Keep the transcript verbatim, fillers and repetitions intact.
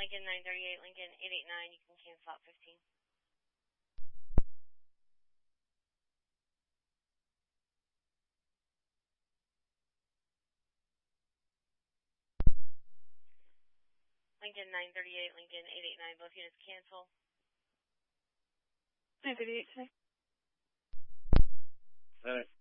Lincoln nine thirty-eight, Lincoln eight eight nine, you can cancel out fifteen. Lincoln nine thirty-eight, Lincoln eight eight nine, both units cancel. nine thirty-eight today. All right.